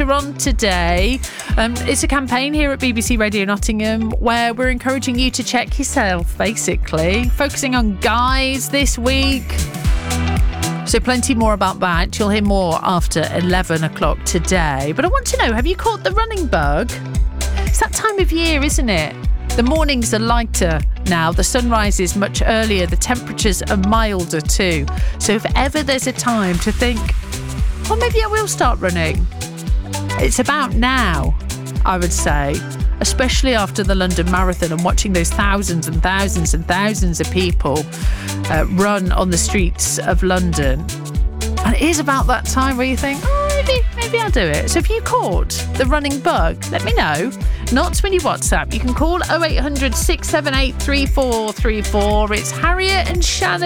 later on today. It's a campaign here at BBC Radio Nottingham where we're encouraging you to check yourself, basically. Focusing on guys this week. So plenty more about that. You'll hear more after 11 o'clock today. But I want to know, have you caught the running bug? It's that time of year, isn't it? The mornings are lighter now. The sun rises much earlier. The temperatures are milder too. So if ever there's a time to think, well, maybe I will start running, it's about now, I would say. Especially after the London Marathon and watching those thousands and thousands and thousands of people run on the streets of London. And it is about that time where you think, oh, maybe I'll do it. So if you caught the running bug, let me know. Not when you WhatsApp. You can call 0800 678 3434. It's Harriet and Shannon.